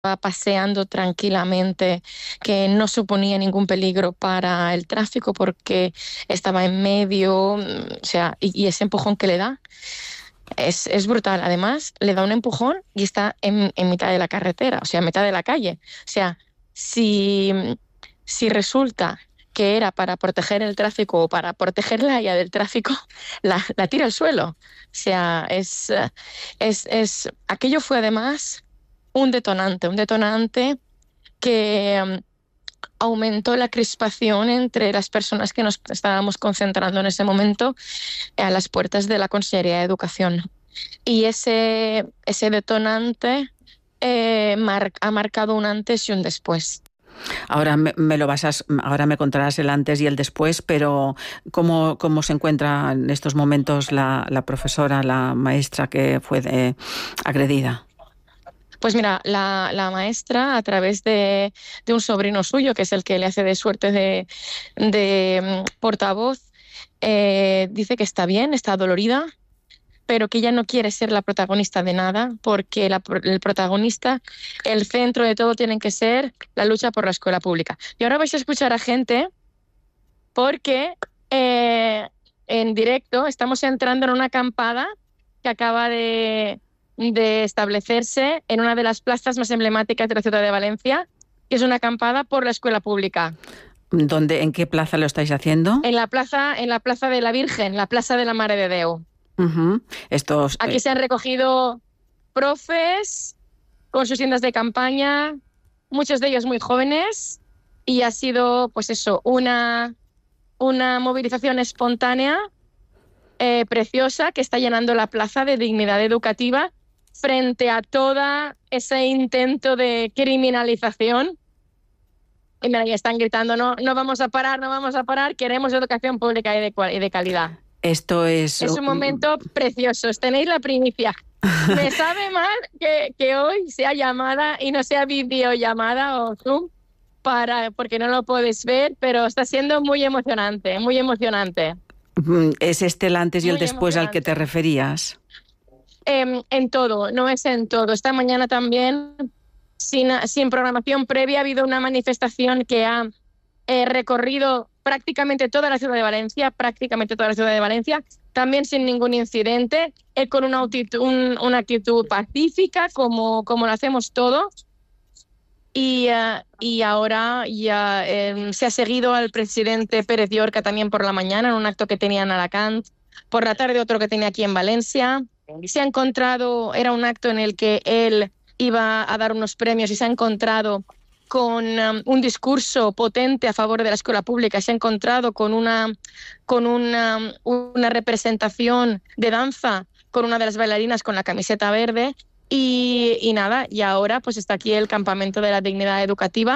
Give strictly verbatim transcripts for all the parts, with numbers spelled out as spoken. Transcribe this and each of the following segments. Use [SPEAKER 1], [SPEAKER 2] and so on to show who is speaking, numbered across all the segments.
[SPEAKER 1] paseando tranquilamente, que no suponía ningún peligro para el tráfico porque estaba en medio, mm, o sea, y, y ese empujón que le da es, es brutal. Además, le da un empujón y está en, en mitad de la carretera, o sea, en mitad de la calle. O sea, si, si resulta que era para proteger el tráfico o para protegerla a ella del tráfico, la, la tira al suelo. O sea, es, eh, es, es, aquello fue además un detonante, un detonante que um, aumentó la crispación entre las personas que nos estábamos concentrando en ese momento a las puertas de la Consellería de Educación. Y ese, ese detonante eh, mar- ha marcado un antes y un después.
[SPEAKER 2] Ahora me, me lo vas a, ahora me contarás el antes y el después, pero ¿cómo, cómo se encuentra en estos momentos la, la profesora, la maestra que fue de, agredida?
[SPEAKER 1] Pues mira, la, la maestra, a través de, de un sobrino suyo, que es el que le hace de suerte de, de mm, portavoz, eh, dice que está bien, está dolorida, pero que ella no quiere ser la protagonista de nada, porque la, el protagonista, el centro de todo tiene que ser la lucha por la escuela pública. Y ahora vais a escuchar a gente porque eh, en directo estamos entrando en una acampada que acaba de, de establecerse en una de las plazas más emblemáticas de la ciudad de Valencia, que es una acampada por la escuela pública.
[SPEAKER 2] ¿Dónde, en qué plaza lo estáis haciendo?
[SPEAKER 1] En la plaza, en la plaza de la Virgen, la plaza de la Mare de Déu.
[SPEAKER 2] Uh-huh. Estos,
[SPEAKER 1] Aquí
[SPEAKER 2] eh...
[SPEAKER 1] se han recogido profes con sus tiendas de campaña, muchos de ellos muy jóvenes, y ha sido, pues eso, una, una movilización espontánea, eh, preciosa, que está llenando la plaza de dignidad educativa frente a todo ese intento de criminalización. Y mira, ya están gritando, no, no vamos a parar, no vamos a parar, queremos educación pública y de, y de calidad.
[SPEAKER 2] Esto es...
[SPEAKER 1] Es un momento precioso, tenéis la primicia. Me sabe mal que, que hoy sea llamada y no sea videollamada o Zoom, para, porque no lo puedes ver, pero está siendo muy emocionante, muy emocionante.
[SPEAKER 2] ¿Es este el antes y el
[SPEAKER 1] Muy
[SPEAKER 2] después al que te referías?
[SPEAKER 1] Eh, en todo, no es en todo. Esta mañana también, sin, sin programación previa, ha habido una manifestación que ha eh, recorrido prácticamente toda la ciudad de Valencia, prácticamente toda la ciudad de Valencia, también sin ningún incidente, eh, con una actitud, un, una actitud pacífica, como, como lo hacemos todos. Y, uh, y ahora ya eh, se ha seguido al presidente Pérez Llorca también por la mañana en un acto que tenía en Alacant, por la tarde otro que tenía aquí en Valencia. Se ha encontrado, era un acto en el que él iba a dar unos premios y se ha encontrado con um, un discurso potente a favor de la escuela pública, se ha encontrado con una, con una, una representación de danza con una de las bailarinas con la camiseta verde. Y, y nada, y ahora pues está aquí el campamento de la dignidad educativa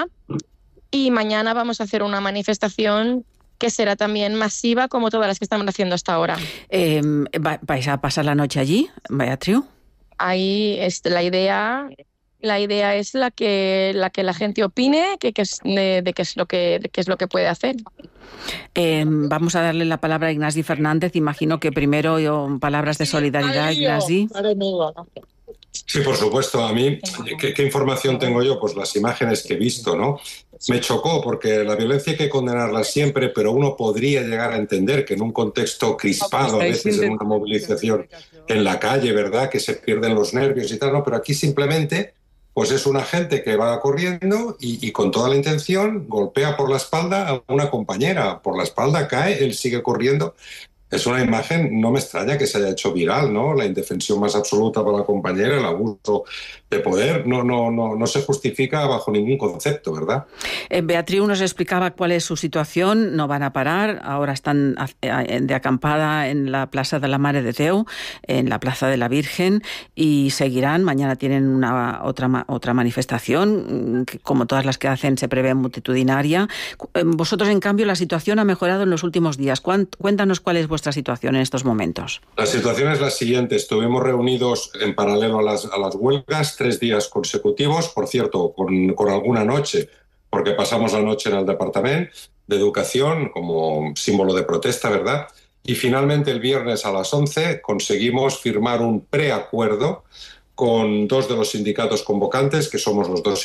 [SPEAKER 1] y mañana vamos a hacer una manifestación que será también masiva como todas las que estamos haciendo hasta ahora.
[SPEAKER 2] Eh, ¿Vais a pasar la noche allí, Beatriu?
[SPEAKER 1] Ahí es la idea. La idea es la que la que la gente opine que, que es de, de qué es lo que de qué es lo que puede hacer.
[SPEAKER 2] Eh, vamos a darle la palabra a Ignasi Fernández. Imagino que primero yo, palabras de solidaridad, Ignasi.
[SPEAKER 3] Sí, por supuesto. A mí, ¿qué, ¿qué información tengo yo? Pues las imágenes que he visto, ¿no? Me chocó porque la violencia hay que condenarla siempre, pero uno podría llegar a entender que en un contexto crispado, a veces en una movilización en la calle, ¿verdad?, que se pierden los nervios y tal, ¿no? Pero aquí simplemente, pues es una gente que va corriendo y, y con toda la intención golpea por la espalda a una compañera. Por la espalda cae, él sigue corriendo. Es una imagen, no me extraña que se haya hecho viral, ¿no? La indefensión más absoluta para la compañera, el abuso de poder, no, no, no, no se justifica bajo ningún concepto, ¿verdad?
[SPEAKER 2] Eh, Beatriu nos explicaba cuál es su situación, no van a parar, ahora están de acampada en la Plaza de la Mare de Déu, en la Plaza de la Virgen, y seguirán, mañana tienen una otra, otra manifestación, que como todas las que hacen se prevé multitudinaria. Vosotros, en cambio, la situación ha mejorado en los últimos días. Cuéntanos cuál es vuestra situación en estos momentos.
[SPEAKER 3] La situación es la siguiente. Estuvimos reunidos en paralelo a las, a las huelgas tres días consecutivos, por cierto, con, con alguna noche, porque pasamos la noche en el Departamento de Educación como símbolo de protesta, ¿verdad? Y finalmente el viernes a las once conseguimos firmar un preacuerdo con dos de los sindicatos convocantes, que somos los dos